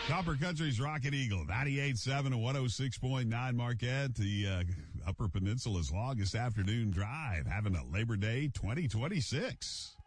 Copper Country's Rocket Eagle, 98.7 and 106.9 Marquette, the Upper Peninsula's longest afternoon drive, having a Labor Day 2026.